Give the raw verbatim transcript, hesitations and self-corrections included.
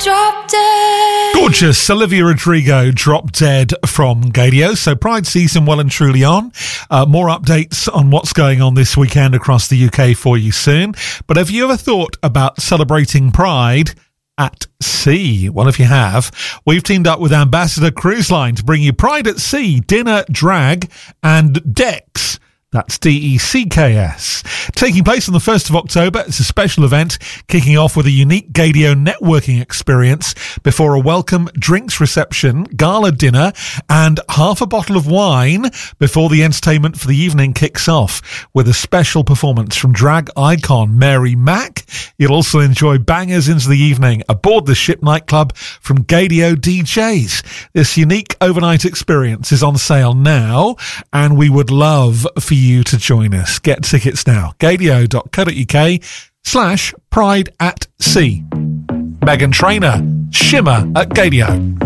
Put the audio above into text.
Drop Dead. Gorgeous Olivia Rodrigo, Drop Dead from Gadio. So Pride season well and truly on. Uh, more updates on what's going on this weekend across the U K for you soon. But have you ever thought about celebrating Pride at sea? Well, if you have, we've teamed up with Ambassador Cruise Line to bring you Pride at Sea, dinner, drag and decks. That's D E C K S. Taking place on the first of October, it's a special event kicking off with a unique Gadio networking experience before a welcome drinks reception, gala dinner, and half a bottle of wine before the entertainment for the evening kicks off with a special performance from drag icon Mary Mack. You'll also enjoy bangers into the evening aboard the Ship nightclub from Gadio D Js. This unique overnight experience is on sale now, and we would love for you you to join us. Get tickets now. gadio.co.uk slash pride at sea. Megan Trainor, Shimmer at Gadio.